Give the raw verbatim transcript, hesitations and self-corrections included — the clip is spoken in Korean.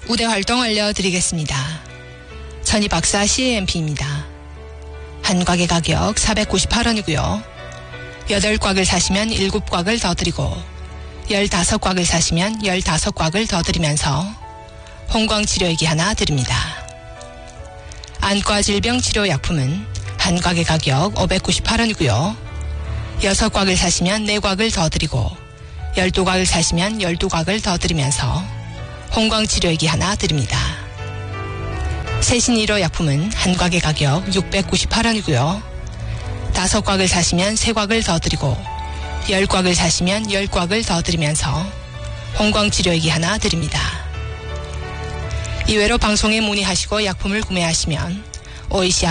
우대 활동 알려드리겠습니다. 천희박사 씨에이엠피입니다. 한 곽의 가격 사백구십팔 원이고요. 여덟 곽을 사시면 일곱 곽을 더 드리고 열다섯 곽을 사시면 열다섯 곽을 더 드리면서 홍광치료액이 하나 드립니다. 안과 질병 치료 약품은 한 곽의 가격 오백구십팔 원이고요. 여섯 곽을 사시면 네 곽을 더 드리고 열두 곽을 사시면 열두 곽을 더 드리면서 홍광치료액이 하나 드립니다. 세신 일 호 약품은 한 곽의 가격 육백구십팔 원이고요. 다섯 곽을 사시면 세 곽을 더 드리고 열 곽을 사시면 열 곽을 더 드리면서 홍광치료액이 하나 드립니다. 이외로 방송에 문의하시고 약품을 구매하시면 오이씨